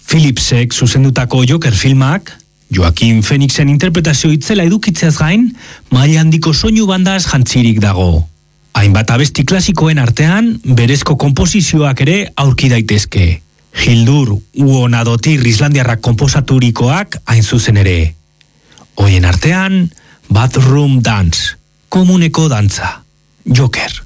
Philipsek zuzendutako Joker filmak, Joaquin Phoenixen interpretazio itzela edukitzeaz gain, maila handiko soinu bandaz jantzirik dago. Hainbat abesti klasikoen artean, berezko konposizioak ere aurki daitezke. Hildur Uonadotir Islandiarrak konposaturikoak hain zuzen ere. Hoien artean, Bathroom Dance, komuneko dantza, Joker.